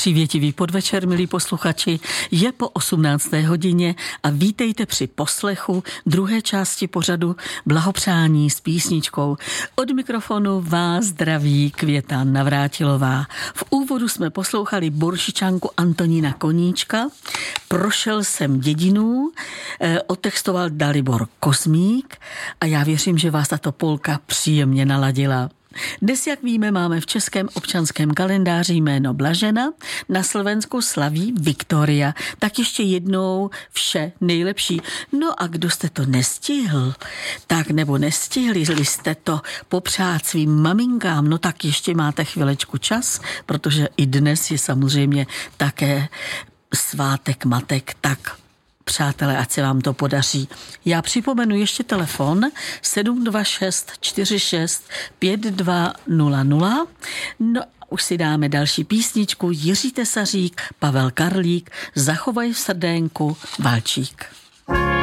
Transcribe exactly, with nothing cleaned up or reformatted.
Přívětivý podvečer, milí posluchači, je po osmnácté hodině a vítejte při poslechu druhé části pořadu Blahopřání s písničkou. Od mikrofonu vás zdraví Květa Navrátilová. V úvodu jsme poslouchali Boršičanku Antonína Koníčka, Prošel jsem dědinů, eh, otextoval Dalibor Kozmík a já věřím, že vás tato polka příjemně naladila. Dnes, jak víme, máme v českém občanském kalendáři jméno Blažena, na Slovensku slaví Viktoria. Tak ještě jednou vše nejlepší. No a kdo jste to nestihl, tak nebo nestihli jste to popřát svým maminkám, no tak ještě máte chvilečku čas, protože i dnes je samozřejmě také svátek matek, tak přátelé, ať se vám to podaří. Já připomenu ještě telefon sedm dva šest čtyři šest pět dva nula nula. No, už si dáme další písničku. Jiří Tesařík, Pavel Karlík, Zachovaj v srdénku, Valčík.